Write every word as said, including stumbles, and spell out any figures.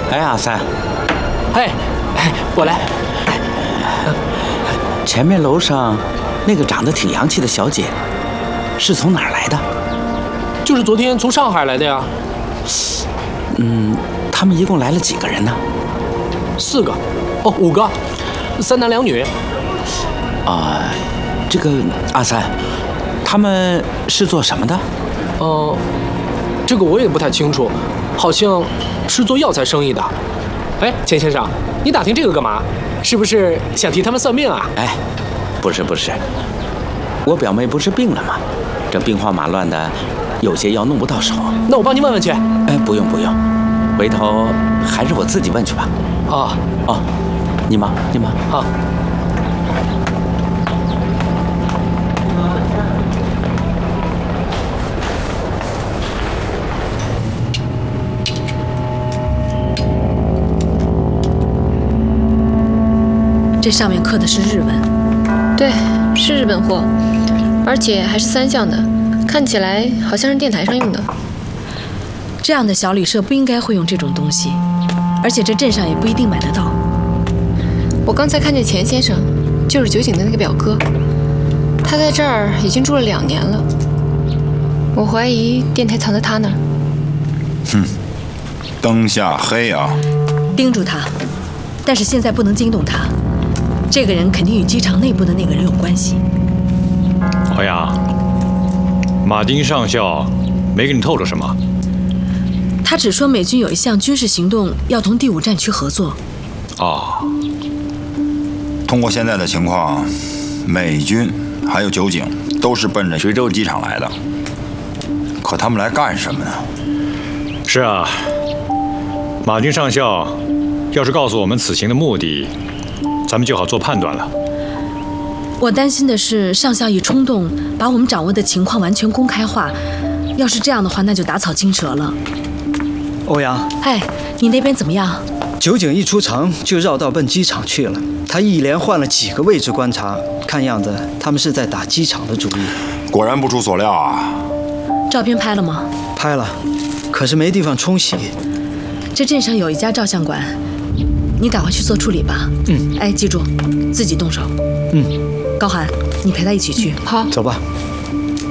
哎，阿三， 哎，我来。 前面楼上那个长得挺洋气的小姐，是从哪儿来的？ 就是昨天从上海来的呀。 嗯，他们一共来了几个人呢？ 四个，哦，五个，三男两女。 啊，这个阿三，他们是做什么的？ 哦、呃，这个我也不太清楚，好像是做药材生意的。哎，钱先生，你打听这个干嘛？是不是想替他们算命啊？ 哎，不是不是，我表妹不是病了吗？这兵荒马乱的，有些药弄不到手。 那我帮您问问去。 哎，不用不用，回头还是我自己问去吧。 啊哦，你忙你忙啊。 这上面刻的是日文， 对，是日本货，而且还是三项的，看起来好像是电台上用的。 这样的小旅社不应该会用这种东西，而且这镇上也不一定买得到。 我刚才看见钱先生，就是酒井的那个表哥，他在这儿已经住了两年了。我怀疑电台藏在他那儿。 哼，灯下黑啊！ 盯住他，但是现在不能惊动他。这个人肯定与机场内部的那个人有关系。 欧阳，马丁上校没跟你透露什么？ 他只说美军有一项军事行动要同第五战区合作。 哦。 通过现在的情况，美军还有酒井都是奔着徐州机场来的。可他们来干什么呢？ 是啊，马丁上校要是告诉我们此行的目的，咱们就好做判断了。 我担心的是上校一冲动，把我们掌握的情况完全公开化。要是这样的话，那就打草惊蛇了。 欧阳， 哎，你那边怎么样？ 酒井一出城就绕道奔机场去了。他一连换了几个位置观察，看样子他们是在打机场的主意。 果然不出所料啊！ 照片拍了吗？ 拍了，可是没地方冲洗。 这镇上有一家照相馆，你赶快去做处理吧。 嗯， 哎，记住，自己动手。 嗯， 高寒，你陪他一起去。 好， 走吧。